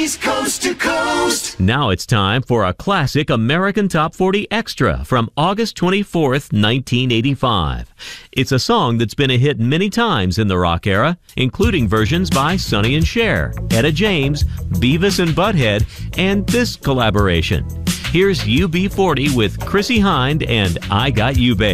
Coast to coast. Now it's time for a classic American Top 40 Extra from August 24th, 1985. It's a song that's been a hit many times in the rock era, including versions by Sonny and Cher, Etta James, Beavis and Butthead, and this collaboration. Here's UB40 with Chrissie Hynde and I Got You, Babe.